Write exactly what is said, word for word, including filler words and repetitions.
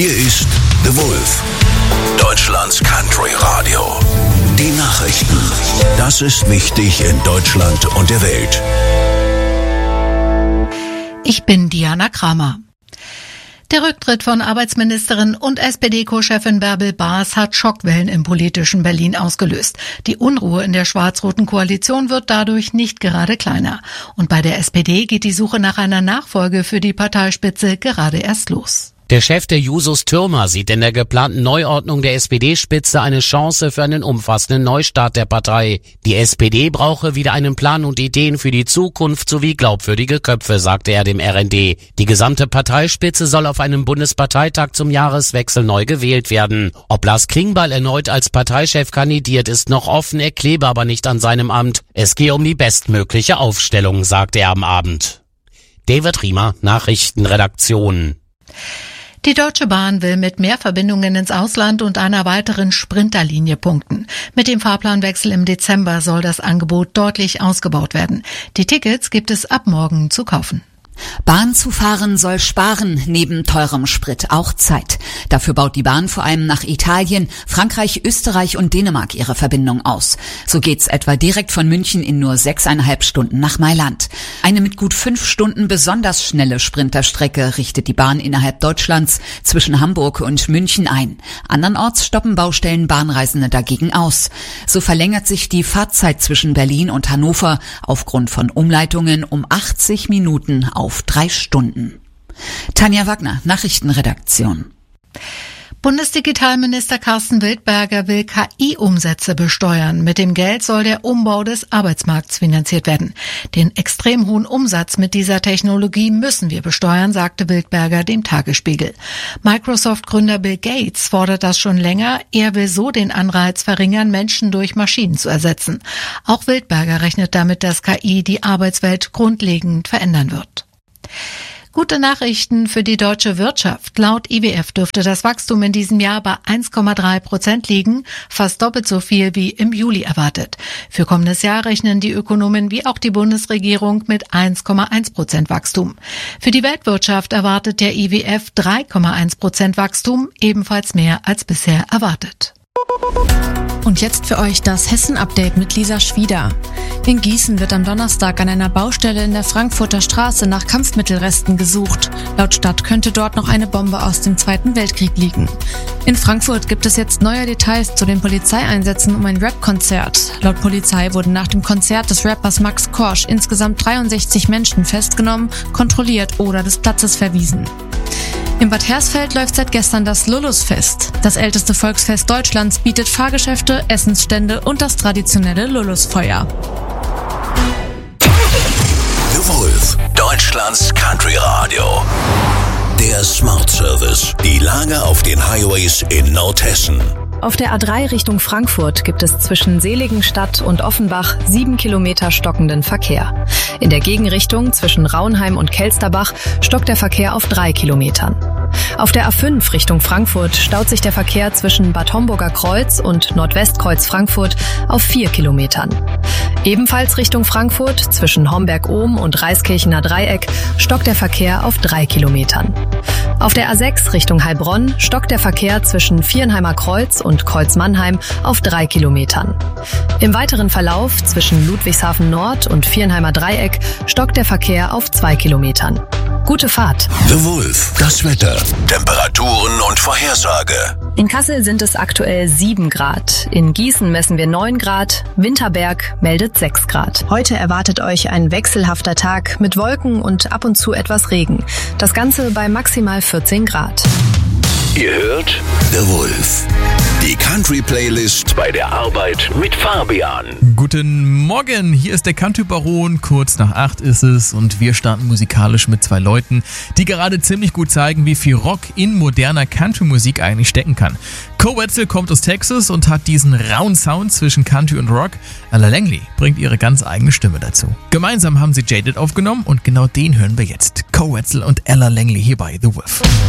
Hier ist The Wolf, Deutschlands Country Radio. Die Nachrichten. Das ist wichtig in Deutschland und der Welt. Ich bin Diana Kramer. Der Rücktritt von Arbeitsministerin und S P D-Co-Chefin Bärbel Baas hat Schockwellen im politischen Berlin ausgelöst. Die Unruhe in der schwarz-roten Koalition wird dadurch nicht gerade kleiner. Und bei der S P D geht die Suche nach einer Nachfolge für die Parteispitze gerade erst los. Der Chef der Jusos Thürmer sieht in der geplanten Neuordnung der S P D-Spitze eine Chance für einen umfassenden Neustart der Partei. Die S P D brauche wieder einen Plan und Ideen für die Zukunft sowie glaubwürdige Köpfe, sagte er dem R N D. Die gesamte Parteispitze soll auf einem Bundesparteitag zum Jahreswechsel neu gewählt werden. Ob Lars Klingbeil erneut als Parteichef kandidiert, ist noch offen, er klebe aber nicht an seinem Amt. Es gehe um die bestmögliche Aufstellung, sagte er am Abend. David Riemer, Nachrichtenredaktion. Die Deutsche Bahn will mit mehr Verbindungen ins Ausland und einer weiteren Sprinterlinie punkten. Mit dem Fahrplanwechsel im Dezember soll das Angebot deutlich ausgebaut werden. Die Tickets gibt es ab morgen zu kaufen. Bahn zu fahren soll sparen, neben teurem Sprit auch Zeit. Dafür baut die Bahn vor allem nach Italien, Frankreich, Österreich und Dänemark ihre Verbindung aus. So geht's etwa direkt von München in nur sechseinhalb Stunden nach Mailand. Eine mit gut fünf Stunden besonders schnelle Sprinterstrecke richtet die Bahn innerhalb Deutschlands zwischen Hamburg und München ein. Andernorts stoppen Baustellen Bahnreisende dagegen aus. So verlängert sich die Fahrzeit zwischen Berlin und Hannover aufgrund von Umleitungen um achtzig Minuten auf drei Stunden. Tanja Wagner, Nachrichtenredaktion. Bundesdigitalminister Carsten Wildberger will K I-Umsätze besteuern. Mit dem Geld soll der Umbau des Arbeitsmarkts finanziert werden. Den extrem hohen Umsatz mit dieser Technologie müssen wir besteuern, sagte Wildberger dem Tagesspiegel. Microsoft-Gründer Bill Gates fordert das schon länger. Er will so den Anreiz verringern, Menschen durch Maschinen zu ersetzen. Auch Wildberger rechnet damit, dass K I die Arbeitswelt grundlegend verändern wird. Gute Nachrichten für die deutsche Wirtschaft. Laut I W F dürfte das Wachstum in diesem Jahr bei eins Komma drei Prozent liegen, fast doppelt so viel wie im Juli erwartet. Für kommendes Jahr rechnen die Ökonomen wie auch die Bundesregierung mit eins Komma eins Prozent Wachstum. Für die Weltwirtschaft erwartet der I W F drei Komma eins Prozent Wachstum, ebenfalls mehr als bisher erwartet. Und jetzt für euch das Hessen-Update mit Lisa Schwieder. In Gießen wird am Donnerstag an einer Baustelle in der Frankfurter Straße nach Kampfmittelresten gesucht. Laut Stadt könnte dort noch eine Bombe aus dem Zweiten Weltkrieg liegen. In Frankfurt gibt es jetzt neue Details zu den Polizeieinsätzen um ein Rap-Konzert. Laut Polizei wurden nach dem Konzert des Rappers Max Korsch insgesamt dreiundsechzig Menschen festgenommen, kontrolliert oder des Platzes verwiesen. In Bad Hersfeld läuft seit gestern das Lulusfest. Das älteste Volksfest Deutschlands bietet Fahrgeschäfte, Essensstände und das traditionelle Lulusfeuer. The Wolf, Deutschlands Country Radio. Der Smart Service. Die Lage auf den Highways in Nordhessen. Auf der A drei Richtung Frankfurt gibt es zwischen Seligenstadt und Offenbach sieben Kilometer stockenden Verkehr. In der Gegenrichtung zwischen Raunheim und Kelsterbach stockt der Verkehr auf drei Kilometern. Auf der A fünf Richtung Frankfurt staut sich der Verkehr zwischen Bad Homburger Kreuz und Nordwestkreuz Frankfurt auf vier Kilometern. Ebenfalls Richtung Frankfurt zwischen Homberg-Ohm und Reiskirchener Dreieck stockt der Verkehr auf drei Kilometern. Auf der A sechs Richtung Heilbronn stockt der Verkehr zwischen Vierenheimer Kreuz und Kreuz-Mannheim auf drei Kilometern. Im weiteren Verlauf zwischen Ludwigshafen Nord und Vierenheimer Dreieck stockt der Verkehr auf zwei Kilometern. Gute Fahrt. The Wolf, das Wetter, Temperaturen und Vorhersage. In Kassel sind es aktuell sieben Grad. In Gießen messen wir neun Grad. Winterberg meldet sechs Grad. Heute erwartet euch ein wechselhafter Tag mit Wolken und ab und zu etwas Regen. Das Ganze bei maximal vierzehn Grad. Ihr hört The Wolf. Die Country-Playlist bei der Arbeit mit Fabian. Guten Morgen, hier ist der Country-Baron. Kurz nach acht ist es und wir starten musikalisch mit zwei Leuten, die gerade ziemlich gut zeigen, wie viel Rock in moderner Country-Musik eigentlich stecken kann. Cole Wetzel kommt aus Texas und hat diesen rauen Sound zwischen Country und Rock. Ella Langley bringt ihre ganz eigene Stimme dazu. Gemeinsam haben sie Jaded aufgenommen und genau den hören wir jetzt. Cole Wetzel und Ella Langley hier bei The Wolf.